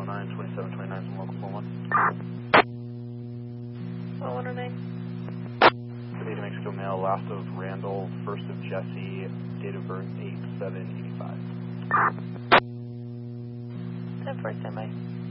109, 2729 from local 41. 109. City to Mexico Mail, last of Randall, first of Jesse, date of birth 8/7/85. 10-4, standby.